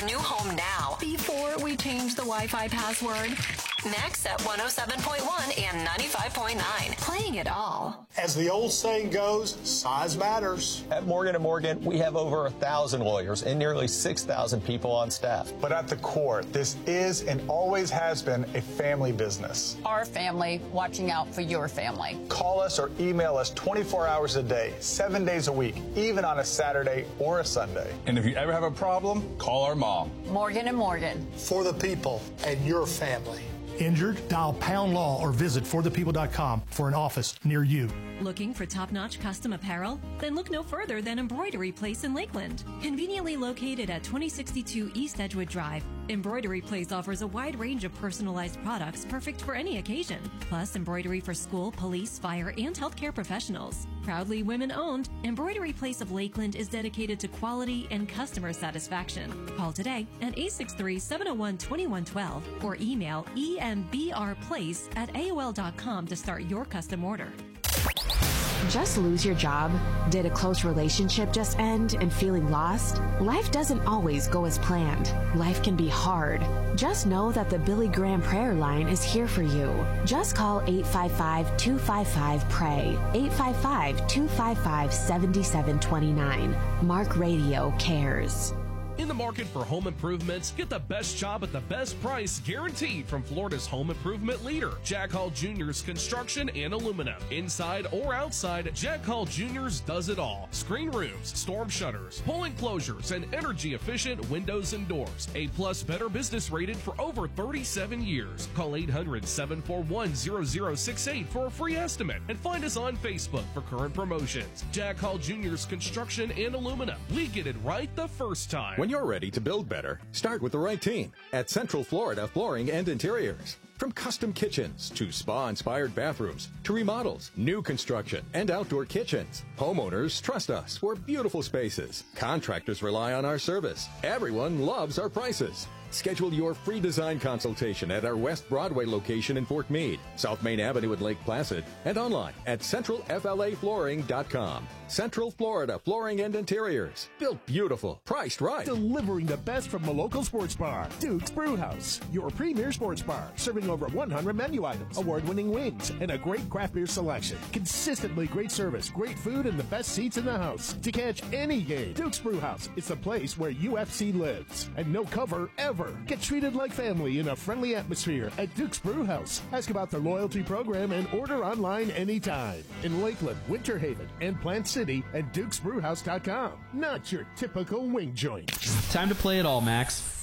new home now before we change the Wi-Fi password? Next at 107.1 and 95.9. Playing it all. As the old saying goes, size matters. At Morgan & Morgan, we have over 1,000 lawyers and nearly 6,000 people on staff. But at the core, this is and always has been a family business. Our family watching out for your family. Call us or email us 24 hours a day, 7 days a week, even on a Saturday or a Sunday. And if you ever have a problem, call our mom. Morgan & Morgan. For the people and your family. Injured? Dial Pound Law or visit forthepeople.com for an office near you. Looking for top-notch custom apparel? Then look no further than Embroidery Place in Lakeland. Conveniently located at 2062 East Edgewood Drive, Embroidery Place offers a wide range of personalized products perfect for any occasion. Plus, embroidery for school, police, fire, and healthcare professionals. Proudly women-owned, Embroidery Place of Lakeland is dedicated to quality and customer satisfaction. Call today at 863-701-2112 or email embrplace@aol.com to start your custom order. Just lose your job? Did a close relationship just end and feeling lost? Life doesn't always go as planned. Life can be hard. Just know that the Billy Graham Prayer Line is here for you. Just call 855-255-PRAY, 855-255-7729. Mark Radio cares. In the market for home improvements, get the best job at the best price guaranteed from Florida's home improvement leader, Jack Hall Jr.'s Construction and Aluminum. Inside or outside, Jack Hall Jr.'s does it all. Screen rooms, storm shutters, pull enclosures, and energy-efficient windows and doors. A-plus Better Business rated for over 37 years. Call 800-741-0068 for a free estimate and find us on Facebook for current promotions. Jack Hall Jr.'s Construction and Aluminum. We get it right the first time. When you're ready to build better, start with the right team at Central Florida Flooring and Interiors. From custom kitchens to spa-inspired bathrooms to remodels, new construction, and outdoor kitchens, homeowners trust us for beautiful spaces. Contractors rely on our service. Everyone loves our prices. Schedule your free design consultation at our West Broadway location in Fort Meade, South Main Avenue in Lake Placid, and online at centralflaflooring.com. Central Florida Flooring and Interiors. Built beautiful, priced right. Delivering the best from the local sports bar, Duke's Brewhouse. Your premier sports bar, serving over 100 menu items, award-winning wings, and a great craft beer selection. Consistently great service, great food, and the best seats in the house. To catch any game, Duke's Brewhouse is the place where UFC lives. And no cover ever. Get treated like family in a friendly atmosphere at Duke's Brewhouse. Ask about their loyalty program and order online anytime. In Lakeland, Winter Haven, and Plant City at dukesbrewhouse.com. Not your typical wing joint. Time to play it all, Max.